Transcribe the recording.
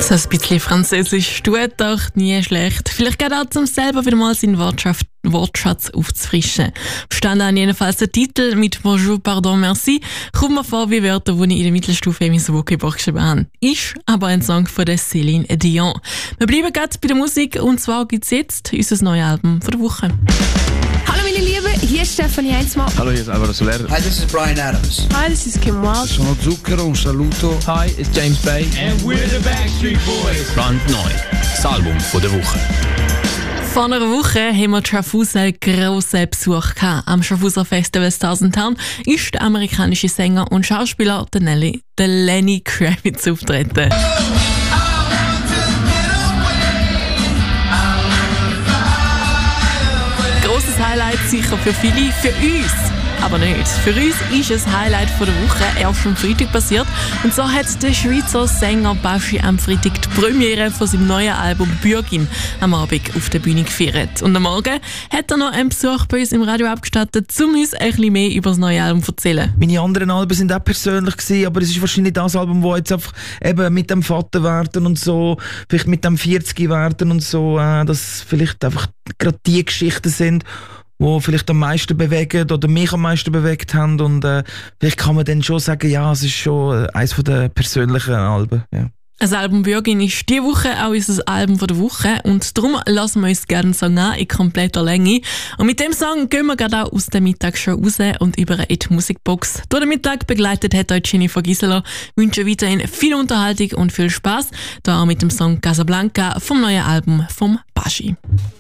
So ein bisschen Französisch tut doch nie schlecht. Vielleicht geht auch zum selber wieder mal seinen Wortschatz aufzufrischen. Verstanden habe ich jedenfalls den Titel mit Bonjour, Pardon, Merci. Kommt mir vor wie Wörter, die ich in der Mittelstufe in meinem Vocalbuch geschrieben habe. Ist aber ein Song von der Céline Dion. Wir bleiben gerade bei der Musik und zwar gibt es jetzt unser neues Album von der Woche. Hallo meine Lieben, hier ist Stefanie Heinzmann. Hallo, hier ist Alvaro Soler. Hi, this is Bryan Adams. Hi, this is Kim Wilde. Sono Zucchero, un saluto. Hi, it's James Bay. And we're the Backstreet Boys. Brandneu. Das Album von der Woche. Vor einer Woche haben wir Schaffhausen grossen Besuch gehabt. Am Schaffhauser Festival Stars in Town ist der amerikanische Sänger und Schauspieler der Lenny Kravitz auftreten. Grosses Highlight sicher für viele, für uns aber nicht. Für uns ist es Highlight von der Woche erst am Freitag passiert. Und so hat der Schweizer Sänger Baschi am Freitag die Premiere von seinem neuen Album «Bürgin» am Abend auf der Bühne gefeiert. Und am Morgen hat er noch einen Besuch bei uns im Radio abgestattet, um uns ein bisschen mehr über das neue Album zu erzählen. Meine anderen Alben sind auch persönlich gewesen, aber es ist wahrscheinlich das Album, wo jetzt einfach eben mit dem Vater werden und so, vielleicht mit dem 40 werden und so, dass vielleicht einfach gerade die Geschichten sind, die vielleicht am meisten bewegen oder mich am meisten bewegt haben und vielleicht kann man dann schon sagen, ja, es ist schon eines der persönlichen Alben. Ja. Das Album «Bürgin» ist diese Woche auch unser Album von der Woche und darum lassen wir uns gerne einen Song an in kompletter Länge. Und mit dem Song gehen wir gerade auch aus der Mittagsshow raus und über in die Musikbox. Durch den Mittag begleitet hat euch Jennifer Gisela. Ich wünsche weiterhin viel Unterhaltung und viel Spaß. Da auch mit dem Song «Casablanca» vom neuen Album vom Baschi.